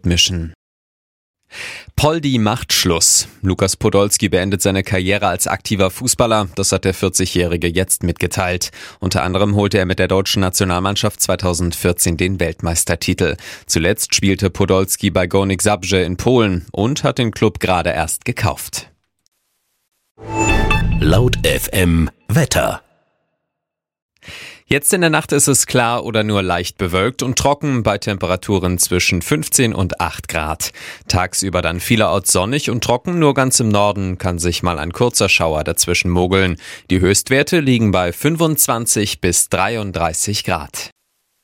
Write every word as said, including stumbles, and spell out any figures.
mitmischen. Poldi macht Schluss. Lukas Podolski beendet seine Karriere als aktiver Fußballer. Das hat der vierzigjährige jetzt mitgeteilt. Unter anderem holte er mit der deutschen Nationalmannschaft zweitausendvierzehn den Weltmeistertitel. Zuletzt spielte Podolski bei Górnik Zabrze in Polen und hat den Klub gerade erst gekauft. Laut F M Wetter. Jetzt in der Nacht ist es klar oder nur leicht bewölkt und trocken bei Temperaturen zwischen fünfzehn und acht Grad. Tagsüber dann vielerorts sonnig und trocken, nur ganz im Norden kann sich mal ein kurzer Schauer dazwischen mogeln. Die Höchstwerte liegen bei fünfundzwanzig bis dreiunddreißig Grad.